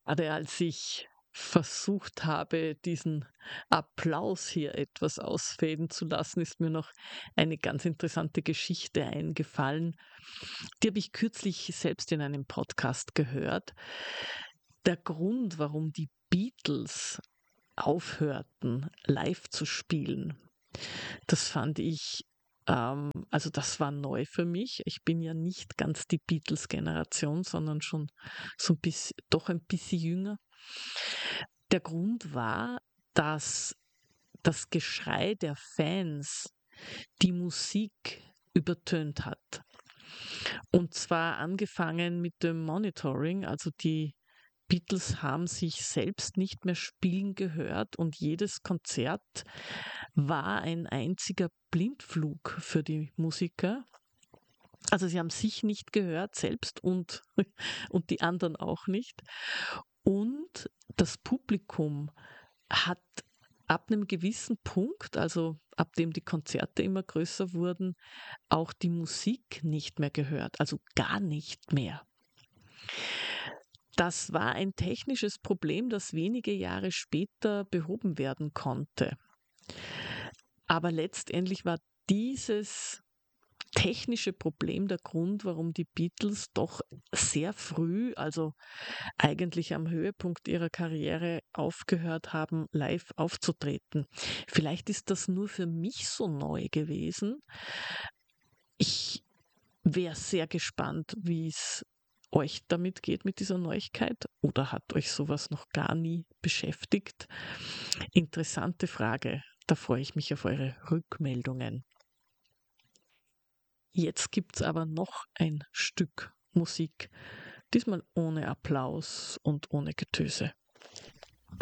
Gerade als ich versucht habe, diesen Applaus hier etwas ausfaden zu lassen, ist mir noch eine ganz interessante Geschichte eingefallen. Die habe ich kürzlich selbst in einem Podcast gehört. Der Grund, warum die Beatles aufhörten, live zu spielen, das fand ich, also das war neu für mich. Ich bin ja nicht ganz die Beatles-Generation, sondern schon so ein bisschen, doch ein bisschen jünger. Der Grund war, dass das Geschrei der Fans die Musik übertönt hat. Und zwar angefangen mit dem Monitoring, also die Beatles haben sich selbst nicht mehr spielen gehört und jedes Konzert war ein einziger Blindflug für die Musiker. Also sie haben sich nicht gehört selbst und die anderen auch nicht. Und das Publikum hat ab einem gewissen Punkt, also ab dem die Konzerte immer größer wurden, auch die Musik nicht mehr gehört, also gar nicht mehr. Das war ein technisches Problem, das wenige Jahre später behoben werden konnte. Aber letztendlich war dieses technische Problem der Grund, warum die Beatles doch sehr früh, also eigentlich am Höhepunkt ihrer Karriere, aufgehört haben, live aufzutreten. Vielleicht ist das nur für mich so neu gewesen. Ich wäre sehr gespannt, wie es euch damit geht mit dieser Neuigkeit, oder hat euch sowas noch gar nie beschäftigt? Interessante Frage. Da freue ich mich auf eure Rückmeldungen. Jetzt gibt's aber noch ein Stück Musik, diesmal ohne Applaus und ohne Getöse.